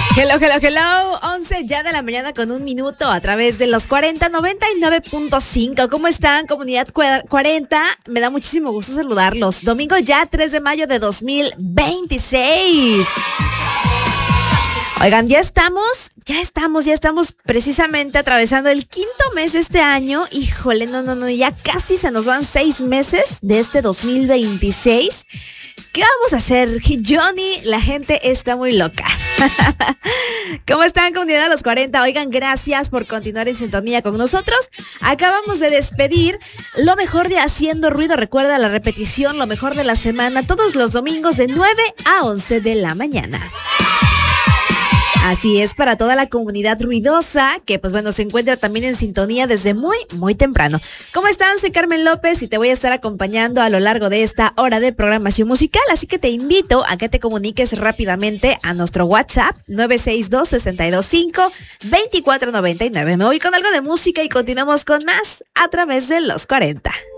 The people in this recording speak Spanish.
Hello, hello, hello. 11 ya de la mañana con 1 minuto a través de los 4099.5. ¿Cómo están, comunidad 40? Me da muchísimo gusto saludarlos. Domingo ya 3 de mayo de 2026. Oigan, ya estamos precisamente atravesando el quinto mes de este año. Híjole, no, ya casi se nos van 6 meses de este 2026. ¿Qué vamos a hacer? Johnny, la gente está muy loca. ¿Cómo están, comunidad de los 40? Oigan, gracias por continuar en sintonía con nosotros. Acabamos de despedir lo mejor de Haciendo Ruido. Recuerda la repetición, lo mejor de la semana, todos los domingos de 9 a 11 de la mañana. Así es, para toda la comunidad ruidosa, que pues bueno, se encuentra también en sintonía desde muy temprano. ¿Cómo están? Soy Carmen López y te voy a estar acompañando a lo largo de esta hora de programación musical, así que te invito a que te comuniques rápidamente a nuestro WhatsApp 962-625-2499. Me voy con algo de música y continuamos con más a través de los 40.